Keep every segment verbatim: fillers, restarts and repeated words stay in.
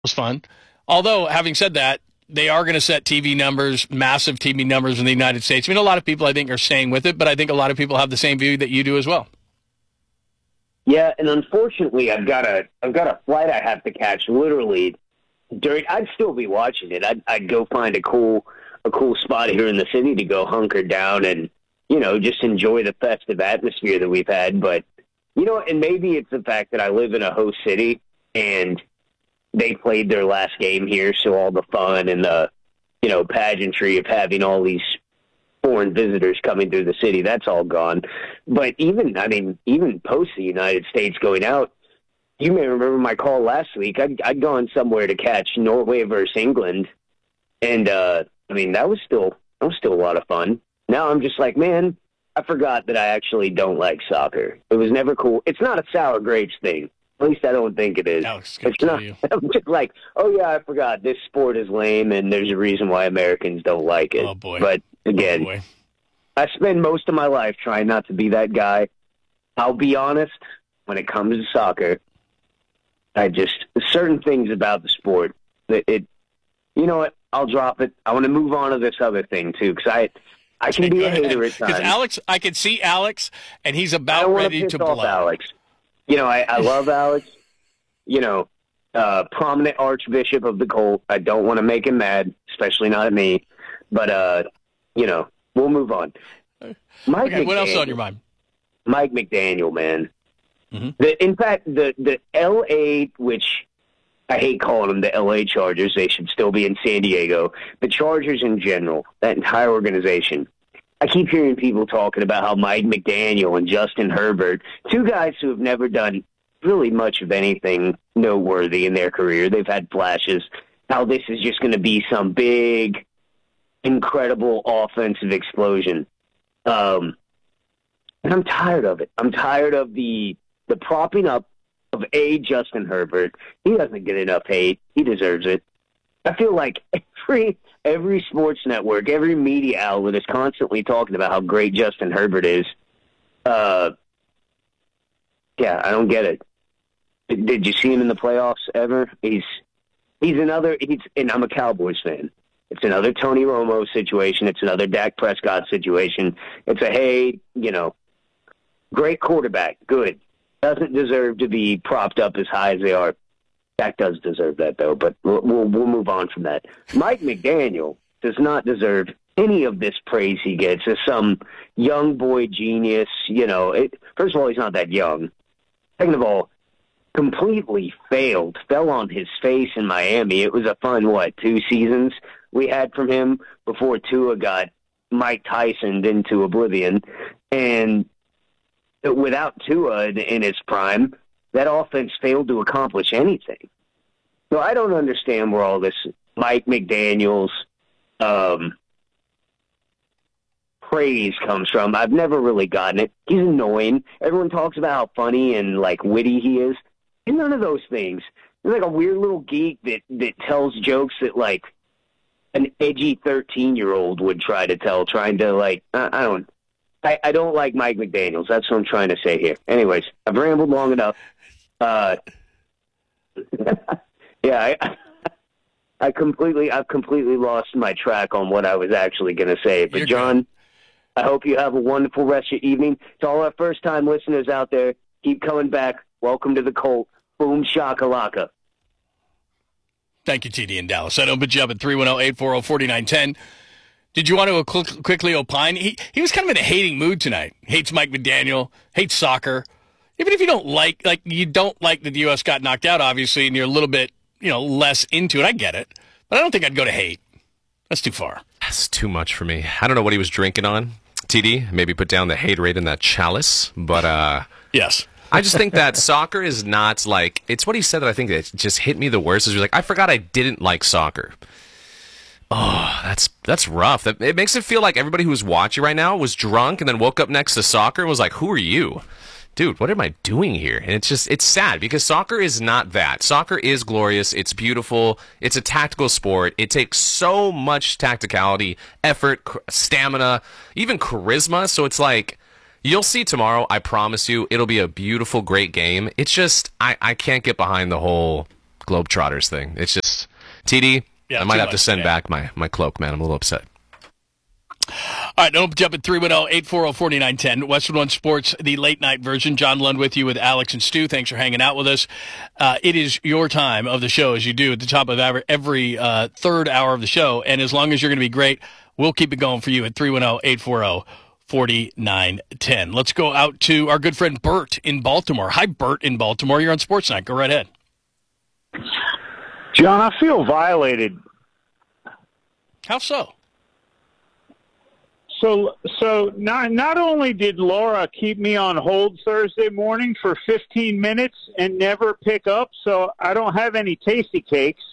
was fun. Although, having said that, they are going to set T V numbers, massive T V numbers in the United States. I mean, a lot of people, I think, are staying with it, but I think a lot of people have the same view that you do as well. Yeah, and unfortunately, I've got a I've got a flight I have to catch. Literally, during I'd still be watching it. I'd I'd go find a cool a cool spot here in the city to go hunker down and you know just enjoy the festive atmosphere that we've had. But you know, and maybe it's the fact that I live in a host city and they played their last game here, so all the fun and the, you know, pageantry of having all these foreign visitors coming through the city, that's all gone. But even, I mean, even post the United States going out, you may remember my call last week. I'd, I'd gone somewhere to catch Norway versus England, and, uh, I mean, that was still that was still a lot of fun. Now I'm just like, man, I forgot that I actually don't like soccer. It was never cool. It's not a sour grapes thing. At least I don't think it is. Alex, it's not. I'm just like, oh yeah, I forgot this sport is lame, and there's a reason why Americans don't like it. Oh boy! But again, oh boy. I spend most of my life trying not to be that guy. I'll be honest. When it comes to soccer, I just certain things about the sport that it. You know what? I'll drop it. I want to move on to this other thing too, because I, I can be a hater at times. Because Alex, I can see Alex, and he's about ready to blow. Alex. You know, I, I love Alex, you know, uh, prominent archbishop of the cult. I don't want to make him mad, especially not at me. But, uh, you know, we'll move on. Mike okay, what else is on your mind? Mike McDaniel, man. Mm-hmm. The, in fact, the, the L A, which I hate calling them the L A Chargers. They should still be in San Diego. The Chargers in general, that entire organization. I keep hearing people talking about how Mike McDaniel and Justin Herbert, two guys who have never done really much of anything noteworthy in their career. They've had flashes. How this is just going to be some big, incredible offensive explosion. Um, and I'm tired of it. I'm tired of the the propping up of a Justin Herbert. He doesn't get enough hate. He deserves it. I feel like every every sports network, every media outlet is constantly talking about how great Justin Herbert is. Uh, yeah, I don't get it. Did, did you see him in the playoffs ever? He's he's another. He's and I'm a Cowboys fan. It's another Tony Romo situation. It's another Dak Prescott situation. It's a hey, you know, great quarterback, good. Doesn't deserve to be propped up as high as they are. Dak does deserve that, though, but we'll, we'll, we'll move on from that. Mike McDaniel does not deserve any of this praise he gets as some young boy genius. You know, it, first of all, he's not that young. Second of all, completely failed, fell on his face in Miami. It was a fun, what, two seasons we had from him before Tua got Mike Tyson'd into oblivion. And without Tua in his prime, that offense failed to accomplish anything. So I don't understand where all this Mike McDaniel's um, praise comes from. I've never really gotten it. He's annoying. Everyone talks about how funny and like witty he is. And none of those things. He's like a weird little geek that, that tells jokes that like an edgy thirteen-year-old would try to tell, trying to like, I, I don't I, I don't like Mike McDaniels. That's what I'm trying to say here. Anyways, I've rambled long enough. Uh, yeah, I, I completely, I've completely lost my track on what I was actually going to say. But You're John, good. I hope you have a wonderful rest of your evening. To all our first-time listeners out there, keep coming back. Welcome to the cult. Boom shakalaka. Thank you, T D in Dallas. I don't put you up at three one zero, eight four zero, four nine one zero. Did you want to qu- quickly opine? He he was kind of in a hating mood tonight. Hates Mike McDaniel. Hates soccer. Even if you don't like, like you don't like that the U S got knocked out, obviously, and you're a little bit, you know, less into it. I get it, but I don't think I'd go to hate. That's too far. That's too much for me. I don't know what he was drinking on. T D, maybe put down the hate rate in that chalice, but uh, yes. I just think that soccer is not like, it's what he said that I think that just hit me the worst. Is like, I forgot I didn't like soccer. Oh, that's that's rough. That, it makes it feel like everybody who was watching right now was drunk and then woke up next to soccer and was like, who are you? Dude, what am I doing here? And it's just, it's sad because soccer is not that. Soccer is glorious. It's beautiful. It's a tactical sport. It takes so much tacticality, effort, stamina, even charisma. So it's like, you'll see tomorrow. I promise you, it'll be a beautiful, great game. It's just, I, I can't get behind the whole Globetrotters thing. It's just, T D, Yeah, I might too have to much, send man. back my, my cloak, man. I'm a little upset. All right, don't jump at three one zero, eight four zero, four nine one zero. Westwood One Sports, the late night version. John Lund with you with Alex and Stu. Thanks for hanging out with us. Uh, it is your time of the show, as you do at the top of every, every uh, third hour of the show. And as long as you're going to be great, we'll keep it going for you at three one zero, eight four zero, four nine one zero. Let's go out to our good friend Bert in Baltimore. Hi, Bert in Baltimore. You're on Sports Night. Go right ahead. John, I feel violated. How so? So, so not not only did Laura keep me on hold Thursday morning for fifteen minutes and never pick up, so I don't have any tasty cakes.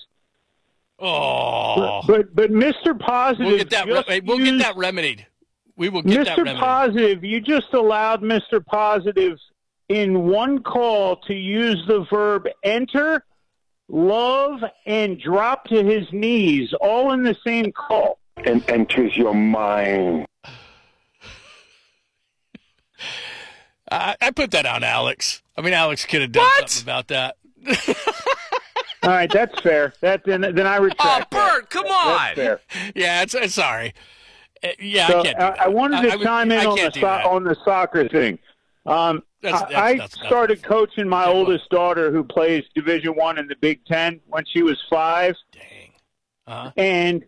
Oh, But but, but Mister Positive, we'll get that. just Re- we'll used- get that remedied. We will get that Mister remedied. Positive, you just allowed Mister Positive in one call to use the verb enter, love, and drop to his knees, all in the same call. And enters your mind. I, I put that on Alex. I mean, Alex could have done What? something about that. All right, that's fair. That then then I Oh, retract. that. Bert, come on. That's fair. Yeah, it's, it's sorry. Uh, Yeah, So I can't do I, that. I wanted to I would- chime in I on the can't do so- that. on the soccer thing. Um, That's- I, that's- I that's- that's- started coaching my Yeah, well. oldest daughter, who plays Division One in the Big Ten, when she was five, Dang. Uh-huh. and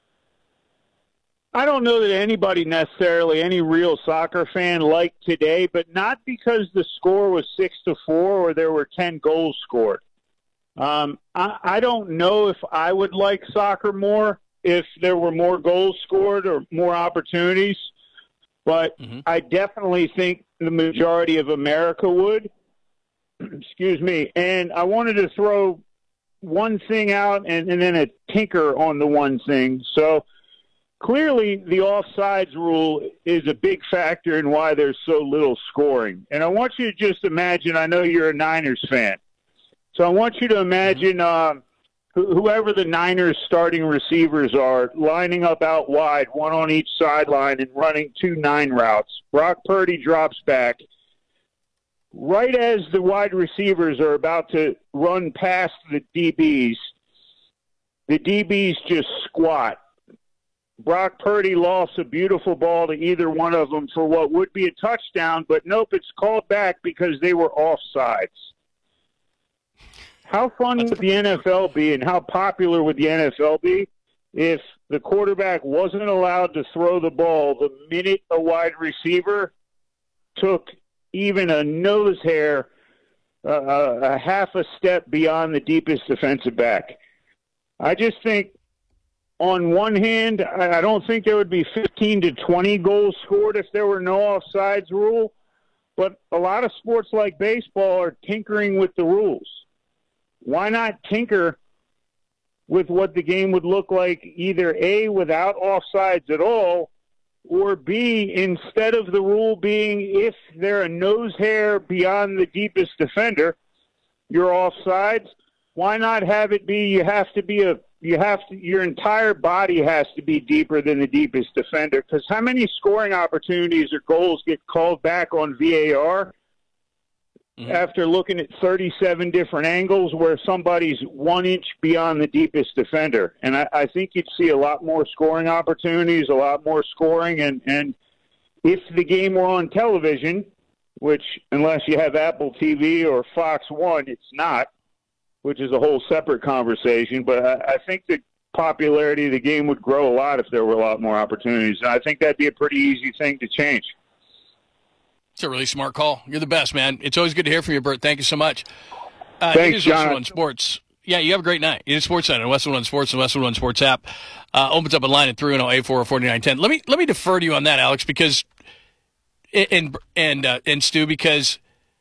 I don't know that anybody necessarily, any real soccer fan, liked today, but not because the score was six to four or there were ten goals scored. Um, I, I don't know if I would like soccer more if there were more goals scored or more opportunities, but Mhm. I definitely think the majority of America would. Excuse me. And I wanted to throw one thing out and, and then a tinker on the one thing. So clearly the offsides rule is a big factor in why there's so little scoring. And I want you to just imagine, I know you're a Niners fan, so I want you to imagine uh, wh- whoever the Niners starting receivers are lining up out wide, one on each sideline, and running two nine routes. Brock Purdy drops back. Right as the wide receivers are about to run past the D Bs, the D Bs just squat. Brock Purdy lost a beautiful ball to either one of them for what would be a touchdown, but nope, it's called back because they were offsides. How fun would the N F L be, and how popular would the N F L be if the quarterback wasn't allowed to throw the ball the minute a wide receiver took even a nose hair, uh, a half a step beyond the deepest defensive back? I just think, on one hand, I I don't think there would be fifteen to twenty goals scored if there were no offsides rule, but a lot of sports like baseball are tinkering with the rules. Why not tinker with what the game would look like, either A, without offsides at all, or B, instead of the rule being if they're a nose hair beyond the deepest defender, you're offsides. Why not have it be you have to be a you have to your entire body has to be deeper than the deepest defender? Because how many scoring opportunities or goals get called back on V A R Mhm. after looking at thirty-seven different angles where somebody's one inch beyond the deepest defender? And I, I think you'd see a lot more scoring opportunities, a lot more scoring, and and if the game were on television, which unless you have Apple T V or Fox One, it's not, which is a whole separate conversation. But I, I think the popularity of the game would grow a lot if there were a lot more opportunities. And I think that'd be a pretty easy thing to change. It's a really smart call. You're the best, man. It's always good to hear from you, Bert. Thank you so much. Uh, Thanks, it is John. Westwood One Sports. Yeah, you have a great night. It is Sports Night on Westwood One Sports and Westwood One Sports app. Uh, opens up a line at three one zero, eight four zero, four nine one zero. Let me let me defer to you on that, Alex, because and and uh, and Stu, because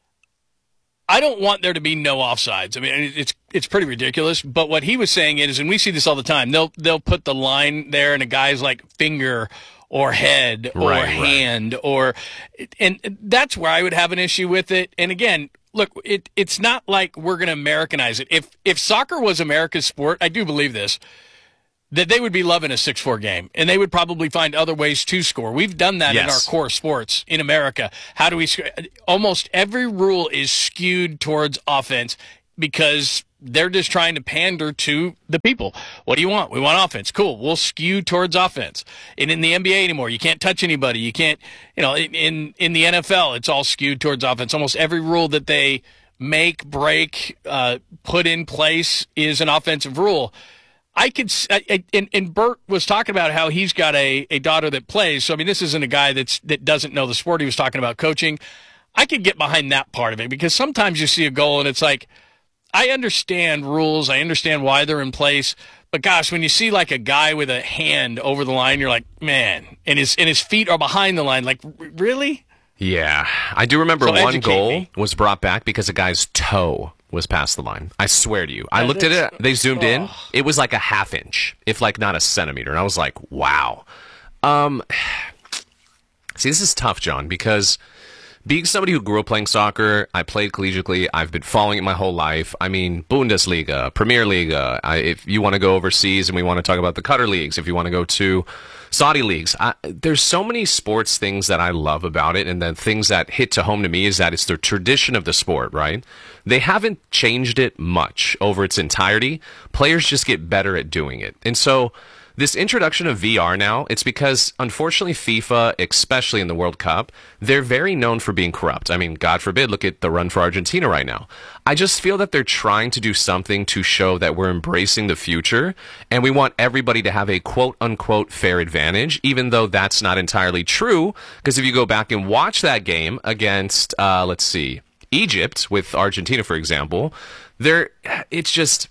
I don't want there to be no offsides. I mean, it's it's pretty ridiculous. But what he was saying is, and we see this all the time, they'll they'll put the line there and a guy's like finger or head or Right, right. hand or, and that's where I would have an issue with it. And again, look, it it's not like we're going to Americanize it. If if soccer was America's sport, I do believe this, that they would be loving a six four game, and they would probably find other ways to score. We've done that in our Yes. core sports in America. How do we score? Almost every rule is skewed towards offense because they're just trying to pander to the people. What do you want? We want offense. Cool. We'll skew towards offense. And in the N B A anymore, you can't touch anybody. You can't, you know, in, in the N F L, it's all skewed towards offense. Almost every rule that they make, break, uh, put in place is an offensive rule. I could, I, and, and Bert was talking about how he's got a, a daughter that plays. So, I mean, this isn't a guy that's, that doesn't know the sport. He was talking about coaching. I could get behind that part of it because sometimes you see a goal and it's like, I understand rules. I understand why they're in place. But gosh, when you see like a guy with a hand over the line, you're like, man, and his, and his feet are behind the line. Like, really? Yeah, I do remember So one educate goal me. was brought back because a guy's toe was past the line. I swear to you. I Yeah, looked at it, that's- they zoomed in. oh. It was like a half inch, if like not a centimeter. And I was like, wow. Um, see, this is tough, John, because being somebody who grew up playing soccer, I played collegiately, I've been following it my whole life. I mean, Bundesliga, Premier League, I, if you want to go overseas and we want to talk about the Qatar leagues, if you want to go to Saudi leagues, I, there's so many sports things that I love about it, and then things that hit to home to me is that it's the tradition of the sport, right? They haven't changed it much over its entirety. Players just get better at doing it. And so this introduction of V R now, it's because, unfortunately, FIFA, especially in the World Cup, they're very known for being corrupt. I mean, God forbid, look at the run for Argentina right now. I just feel that they're trying to do something to show that we're embracing the future, and we want everybody to have a quote-unquote fair advantage, even though that's not entirely true, because if you go back and watch that game against, uh, let's see, Egypt, with Argentina, for example, there, it's just...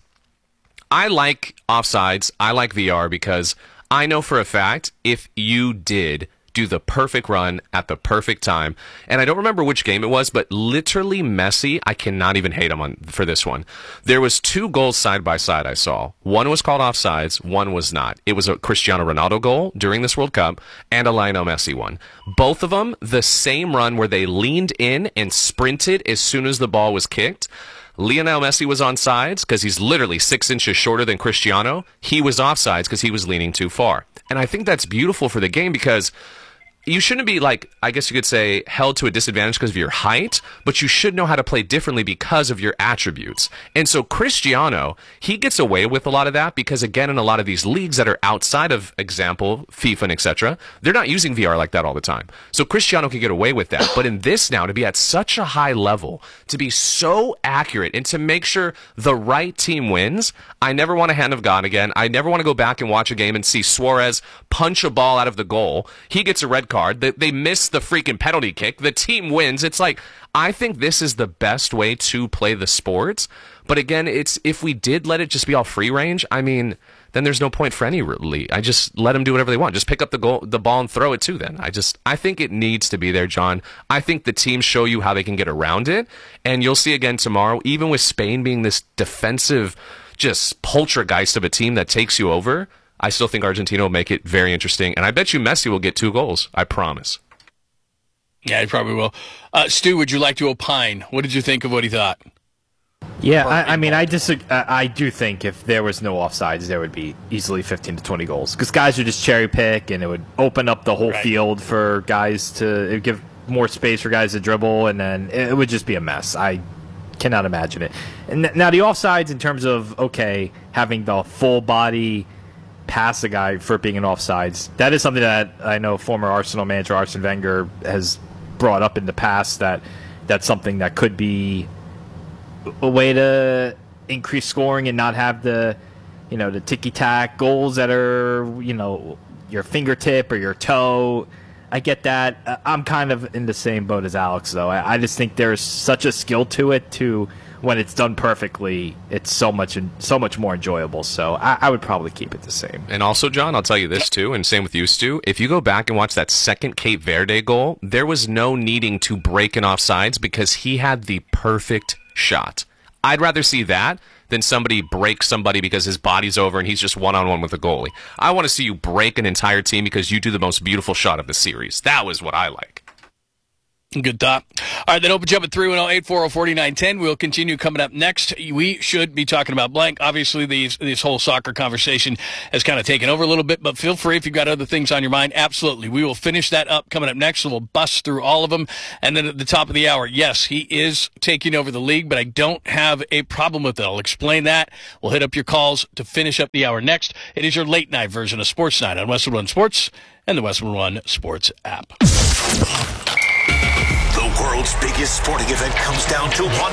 I like offsides. I like V R because I know for a fact if you did do the perfect run at the perfect time, and I don't remember which game it was, but literally Messi, I cannot even hate him on for this one. There was two goals side by side I saw. One was called offsides, one was not. It was a Cristiano Ronaldo goal during this World Cup and a Lionel Messi one. Both of them, the same run where they leaned in and sprinted as soon as the ball was kicked. Lionel Messi was on sides because he's literally six inches shorter than Cristiano. He was offsides because he was leaning too far. And I think that's beautiful for the game because you shouldn't be, like, I guess you could say, held to a disadvantage because of your height, but you should know how to play differently because of your attributes. And so Cristiano, he gets away with a lot of that because, again, in a lot of these leagues that are outside of, example, FIFA and et cetera, they're not using V R like that all the time. So Cristiano can get away with that. But in this now, to be at such a high level, to be so accurate, and to make sure the right team wins, I never want a hand of God again. I never want to go back and watch a game and see Suarez punch a ball out of the goal. He gets a red card. They, they miss the freaking penalty kick. The team wins. It's like, I think this is the best way to play the sports. But again, it's if we did let it just be all free range, I mean, then there's no point for any league. I just let them do whatever they want. Just pick up the goal, the ball and throw it to them. I just, I think it needs to be there, John. I think the teams show you how they can get around it. And you'll see again tomorrow, even with Spain being this defensive, just poltergeist of a team that takes you over, I still think Argentina will make it very interesting. And I bet you Messi will get two goals. I promise. Yeah, he probably will. Uh, Stu, would you like to opine? What did you think of what he thought? Yeah, I, I mean, I disagree. I do think if there was no offsides, there would be easily fifteen to twenty goals because guys would just cherry pick, and it would open up the whole Right. field for guys to it would give more space for guys to dribble, and then it would just be a mess. I cannot imagine it. And now the offsides, in terms of okay, having the full body pass a guy for being an offsides, that is something that I know former Arsenal manager Arsene Wenger has brought up in the past. That that's something that could be a way to increase scoring and not have the, you know, the ticky-tack goals that are, you know, your fingertip or your toe. I get that. Uh, I'm kind of in the same boat as Alex, though. I, I just think there's such a skill to it, to when it's done perfectly, it's so much so much more enjoyable. So I, I would probably keep it the same. And also, John, I'll tell you this too, and same with you, Stu. If you go back and watch that second Cape Verde goal, there was no needing to break an offsides because he had the perfect shot. I'd rather see that than somebody break somebody because his body's over and he's just one-on-one with the goalie. I want to see you break an entire team because you do the most beautiful shot of the series. That was what I like. Good thought. All right, then open you up at three one zero, eight four zero, four nine one zero. We'll continue coming up next. We should be talking about blank. Obviously, these, this whole soccer conversation has kind of taken over a little bit, but feel free if you've got other things on your mind. Absolutely. We will finish that up coming up next, so we'll bust through all of them. And then at the top of the hour, yes, he is taking over the league, but I don't have a problem with it. I'll explain that. We'll hit up your calls to finish up the hour next. It is your late night version of Sports Night on Westwood One Sports and the Westwood One Sports app. The world's biggest sporting event comes down to one